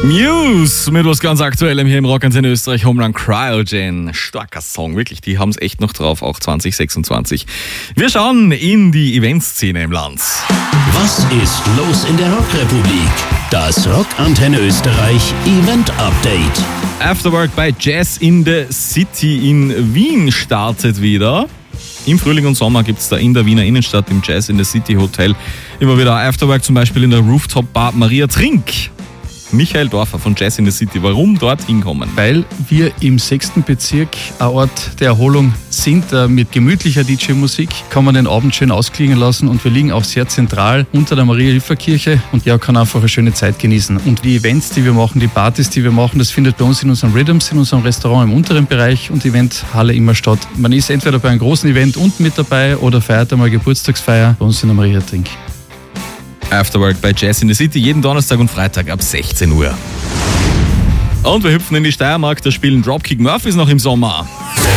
Muse mit was ganz Aktuellem hier im Rockantenne Österreich, Homeland Cryogen. Starker Song, wirklich, die haben es echt noch drauf, auch 2026. Wir schauen in die Eventszene im Land. Was ist los in der Rockrepublik? Das Rockantenne Österreich Event Update. Afterwork bei Jazz in the City in Wien startet wieder. Im Frühling und Sommer gibt es da in der Wiener Innenstadt im Jazz in the City Hotel immer wieder Afterwork, zum Beispiel in der Rooftop Bar Maria Trink. Michael Dorfer von Jazz in the City, warum dorthin kommen? Weil wir im 6. Bezirk ein Ort der Erholung sind, mit gemütlicher DJ-Musik kann man den Abend schön ausklingen lassen und wir liegen auch sehr zentral unter der Maria-Hilfer-Kirche und ja, kann einfach eine schöne Zeit genießen. Und die Events, die wir machen, die Partys, die wir machen, das findet bei uns in unserem Rhythms, in unserem Restaurant im unteren Bereich und Eventhalle immer statt. Man ist entweder bei einem großen Event unten mit dabei oder feiert einmal Geburtstagsfeier bei uns in der Maria-Trink. Afterwork bei Jazz in the City, jeden Donnerstag und Freitag ab 16 Uhr. Und wir hüpfen in die Steiermark, da spielen Dropkick Murphys noch im Sommer.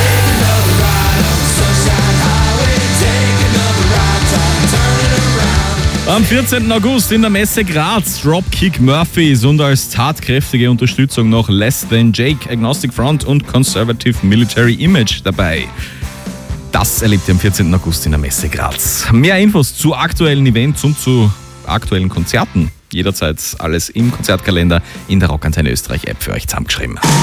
Am 14. August in der Messe Graz Dropkick Murphys und als tatkräftige Unterstützung noch Less Than Jake, Agnostic Front und Conservative Military Image dabei. Das erlebt ihr am 14. August in der Messe Graz. Mehr Infos zu aktuellen Events und zu aktuellen Konzerten. Jederzeit alles im Konzertkalender in der Rockantenne Österreich App für euch zusammengeschrieben.